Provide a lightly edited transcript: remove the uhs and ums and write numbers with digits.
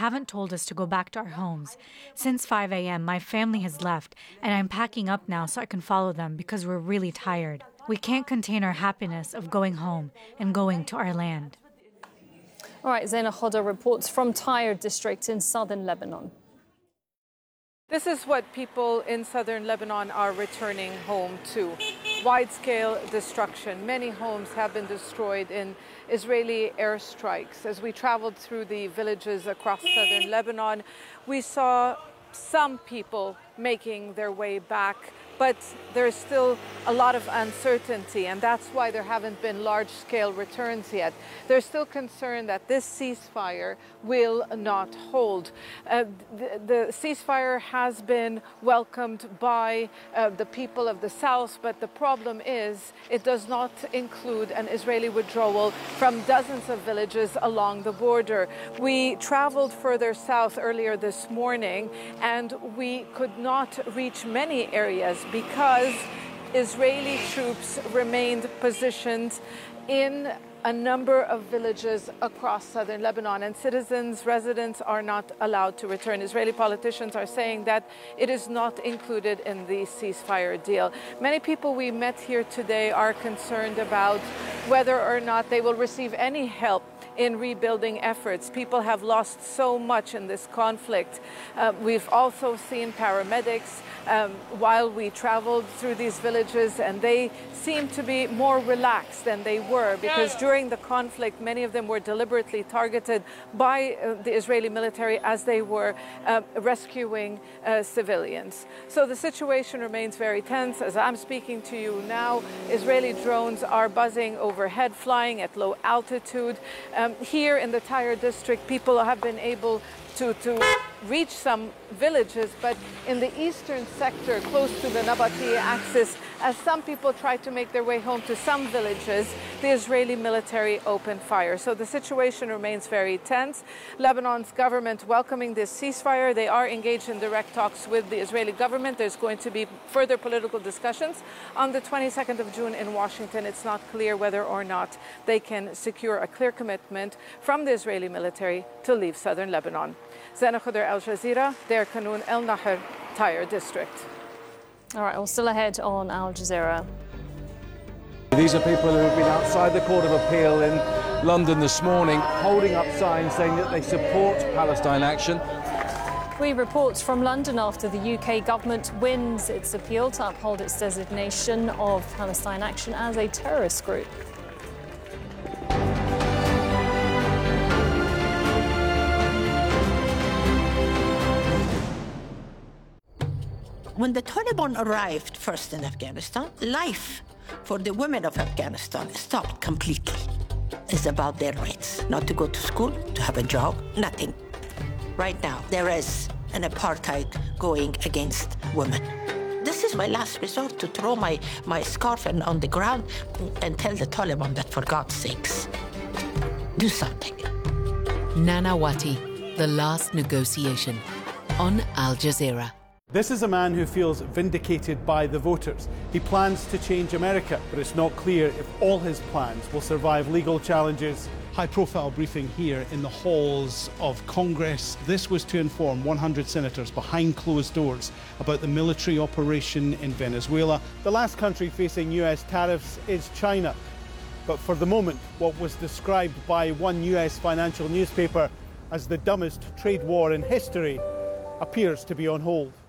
haven't told us to go back to our homes. Since 5 a.m., my family has left, and I'm packing up now so I can follow them because we're really tired. We can't contain our happiness of going home and going to our land. All right, Zaina Khoda reports from Tyre district in southern Lebanon. This is what people in southern Lebanon are returning home to. Wide-scale destruction. Many homes have been destroyed in Israeli airstrikes. As we traveled through the villages across southern Lebanon, we saw some people making their way back, but there's still a lot of uncertainty, and that's why there haven't been large-scale returns yet. They're still concerned that this ceasefire will not hold. The ceasefire has been welcomed by the people of the south, but the problem is it does not include an Israeli withdrawal from dozens of villages along the border. We traveled further south earlier this morning, and we could not reach many areas because Israeli troops remained positioned in a number of villages across southern Lebanon, and citizens, residents are not allowed to return. Israeli politicians are saying that it is not included in the ceasefire deal. Many people we met here today are concerned about whether or not they will receive any help in rebuilding efforts. People have lost so much in this conflict. We've also seen paramedics while we traveled through these villages, and they seem to be more relaxed than they were, because during the conflict, many of them were deliberately targeted by the Israeli military as they were rescuing civilians. So the situation remains very tense. As I'm speaking to you now, Israeli drones are buzzing overhead, flying at low altitude. Here in the Tyre district, people have been able to reach some villages, but in the eastern sector, close to the Nabati axis, as some people try to make their way home to some villages, the Israeli military opened fire. So the situation remains very tense. Lebanon's government welcoming this ceasefire. They are engaged in direct talks with the Israeli government. There's going to be further political discussions on the 22nd of June in Washington. It's not clear whether or not they can secure a clear commitment from the Israeli military to leave southern Lebanon. Zaina Khoda, Al Jazeera, Deir Kanun, El Nahr, Tyre district. All right, well, still ahead on Al Jazeera. These are people who have been outside the Court of Appeal in London this morning, holding up signs saying that they support Palestine action. We report from London after the UK government wins its appeal to uphold its designation of Palestine Action as a terrorist group. When the Taliban arrived first in Afghanistan, life for the women of Afghanistan stopped completely. It's about their rights, not to go to school, to have a job, nothing. Right now, there is an apartheid going against women. This is my last resort, to throw my scarf on the ground and tell the Taliban that, for God's sakes, do something. Nanawati, The Last Negotiation, on Al Jazeera. This is a man who feels vindicated by the voters. He plans to change America, but it's not clear if all his plans will survive legal challenges. High-profile briefing here in the halls of Congress. This was to inform 100 senators behind closed doors about the military operation in Venezuela. The last country facing US tariffs is China. But for the moment, what was described by one US financial newspaper as the dumbest trade war in history appears to be on hold.